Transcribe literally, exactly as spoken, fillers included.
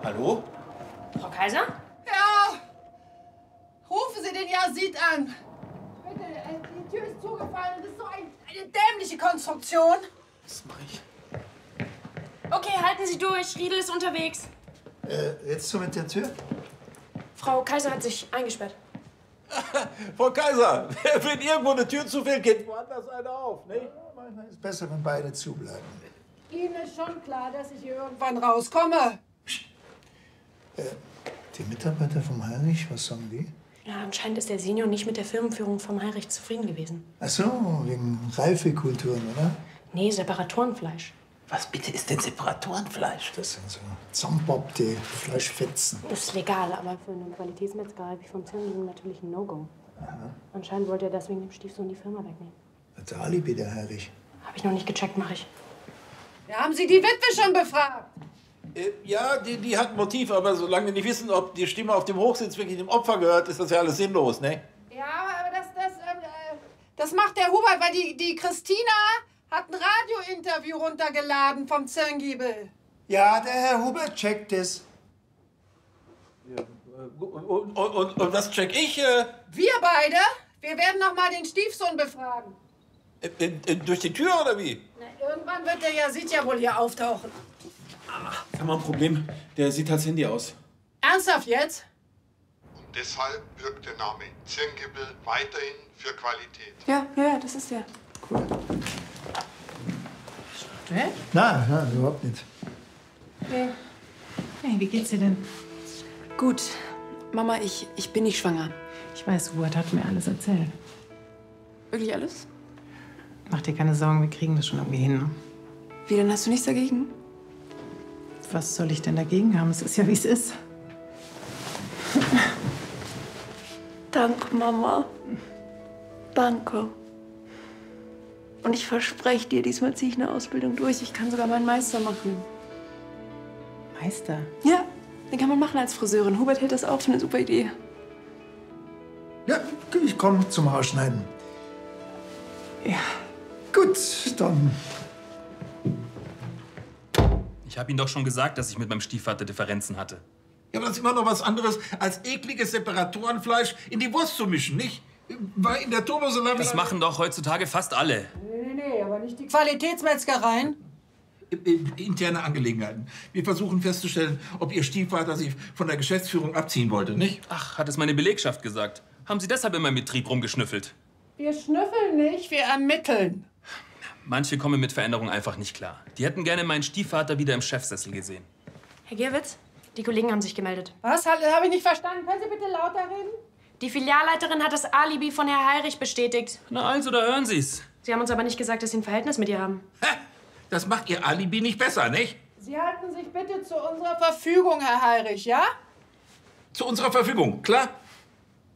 Hallo? Frau Kaiser? Ja! Rufen Sie den Yazid an! Bitte, äh, die Tür ist zugefallen und das ist so ein, eine dämliche Konstruktion. Was mache ich? Okay, halten Sie durch. Riedel ist unterwegs. Äh, jetzt so mit der Tür? Frau Kaiser hat sich eingesperrt. Frau Kaiser, wenn irgendwo eine Tür zufällt, geht woanders eine auf, nicht? Ja, manchmal ist es besser, wenn beide zubleiben. Ihnen ist schon klar, dass ich hier irgendwann rauskomme. Äh, die Mitarbeiter vom Heinrich, was sagen die? Ja, anscheinend ist der Senior nicht mit der Firmenführung vom Heinrich zufrieden gewesen. Ach so, wegen Reifekulturen, oder? Nee, Separatorenfleisch. Was bitte ist denn Separatorenfleisch? Das sind so zusammenbobbte Fleischfetzen. Das ist legal, aber für eine Qualitätsmetzgerei wie vom Zirnling natürlich ein No-Go. Anscheinend wollte er deswegen dem Stiefsohn die Firma wegnehmen. Hat der Alibi, der Heinrich. Hab ich noch nicht gecheckt, mache ich. Ja, haben Sie die Witwe schon befragt? Äh, ja, die, die hat ein Motiv, aber solange wir nicht wissen, ob die Stimme auf dem Hochsitz wirklich dem Opfer gehört, ist das ja alles sinnlos, ne? Ja, aber das, das, ähm, äh, das macht der Hubert, weil die, die Christina hat ein Radiointerview runtergeladen vom Zirngiebel. Ja, der Herr Hubert checkt es. Ja, und, und, und, und was check ich? Äh, Wir beide? Wir werden noch mal den Stiefsohn befragen. äh, äh, durch die Tür oder wie? Na, irgendwann wird der Yazid ja wohl hier auftauchen. Wir haben ein Problem. Der sieht als Handy aus. Ernsthaft jetzt? Und deshalb wirkt der Name Zirngiebel weiterhin für Qualität. Ja, ja, das ist der. Cool. Hä? Nein, nein, überhaupt nicht. Okay. Hey, wie geht's dir denn? Gut. Mama, ich, ich bin nicht schwanger. Ich weiß, Hubert hat mir alles erzählt. Wirklich alles? Mach dir keine Sorgen, wir kriegen das schon irgendwie hin. Ne? Wie, dann hast du nichts dagegen? Was soll ich denn dagegen haben? Es ist ja, wie es ist. Danke, Mama. Danke. Und ich verspreche dir, diesmal ziehe ich eine Ausbildung durch. Ich kann sogar meinen Meister machen. Meister? Ja, den kann man machen als Friseurin. Hubert hält das auch für eine super Idee. Ja, ich komme zum Haarschneiden. Ja. Gut, dann. Ich habe Ihnen doch schon gesagt, dass ich mit meinem Stiefvater Differenzen hatte. Ja, aber das ist immer noch was anderes, als ekliges Separatorenfleisch in die Wurst zu mischen, nicht? War in der Turbosalami... Das machen doch heutzutage fast alle. Nee, nee, nee, aber nicht die Qualitätsmetzgereien. Interne Angelegenheiten. Wir versuchen festzustellen, ob Ihr Stiefvater Sie von der Geschäftsführung abziehen wollte, nicht? Ach, hat es meine Belegschaft gesagt. Haben Sie deshalb in meinem Betrieb rumgeschnüffelt? Wir schnüffeln nicht, wir ermitteln. Manche kommen mit Veränderungen einfach nicht klar. Die hätten gerne meinen Stiefvater wieder im Chefsessel gesehen. Herr Gierwitz, die Kollegen haben sich gemeldet. Was? Habe ich nicht verstanden. Können Sie bitte lauter reden? Die Filialleiterin hat das Alibi von Herrn Heinrich bestätigt. Na also, da hören Sie's. Sie haben uns aber nicht gesagt, dass Sie ein Verhältnis mit ihr haben. Ha, das macht Ihr Alibi nicht besser, nicht? Sie halten sich bitte zu unserer Verfügung, Herr Heinrich, ja? Zu unserer Verfügung, klar?